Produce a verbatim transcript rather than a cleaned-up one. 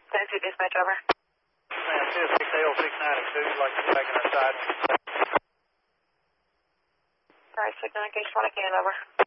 Tennessee Dispatch, over. Man, six L six ninety-two, like you're taking our side. Alright, six nine, case twenty, can, over.